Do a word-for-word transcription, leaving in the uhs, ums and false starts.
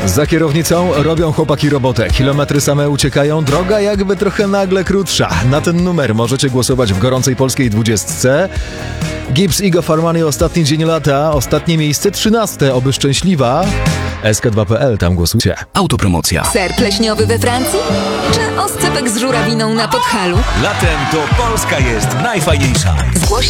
Za kierownicą robią chłopaki robotę. Kilometry same uciekają, droga jakby trochę nagle krótsza. Na ten numer możecie głosować w gorącej polskiej dwudziestce. Gibbs i Go Farmany, ostatni dzień lata, ostatnie miejsce trzynaste, oby szczęśliwa. S K dwa kropka P L, tam głosujcie. Autopromocja. Ser pleśniowy we Francji? Czy oscypek z żurawiną na Podhalu? Latem to Polska jest najfajniejsza. Zgłoś